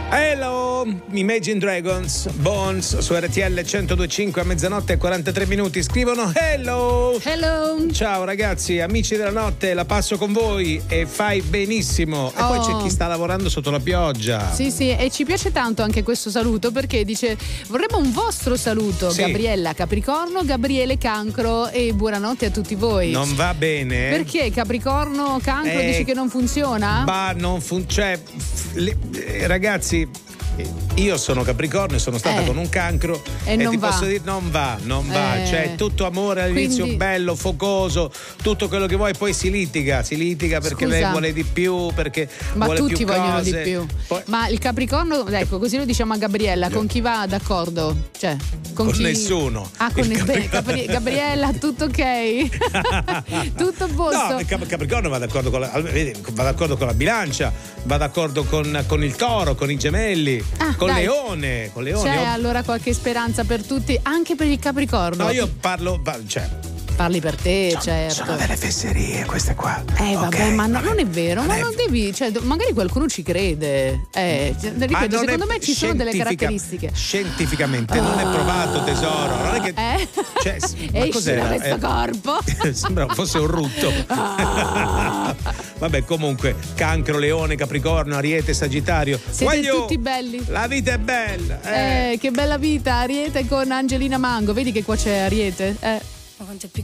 Hello, Imagine Dragons, Bones su RTL 102.5 a mezzanotte e 43 minuti. Scrivono hello. Hello. Ciao ragazzi, amici della notte, la passo con voi e fai benissimo. E poi c'è chi sta lavorando sotto la pioggia. Sì, e ci piace tanto anche questo saluto perché dice vorremmo un vostro saluto. Sì. Gabriella Capricorno, Gabriele Cancro e buonanotte a tutti voi. Non va bene? Perché Capricorno Cancro dici che non funziona? Non funziona. Ragazzi, io sono Capricorno e sono stata con un cancro e ti posso dire non va, cioè tutto amore all'inizio, quindi bello, focoso, tutto quello che vuoi, poi si litiga perché lei vuole di più, perché vuole tutti più vogliono cose. Di più. Poi... Ma il Capricorno, ecco, così lo diciamo a Gabriella, con chi va d'accordo? Cioè, con chi... nessuno. Gabriella, tutto ok? Tutto a posto? No, il Capricorno va d'accordo con la bilancia, va d'accordo con il toro, con i gemelli, con Leone. C'è allora qualche speranza per tutti, anche per il Capricorno? No, io parlo, parli per te, certo. Sono delle fesserie queste qua. Vabbè, ma non è vero, non devi, cioè, magari qualcuno ci crede. Ripeto, secondo me ci sono delle caratteristiche. Scientificamente non è provato, tesoro. Non è che ma cos'era? Questo corpo. Sembrava fosse un rutto. Vabbè, comunque, Cancro, Leone, Capricorno, Ariete, Sagittario. Siete tutti belli. La vita è bella. Che bella vita, Ariete con Angelina Mango. Vedi che qua c'è Ariete? Ma quanto è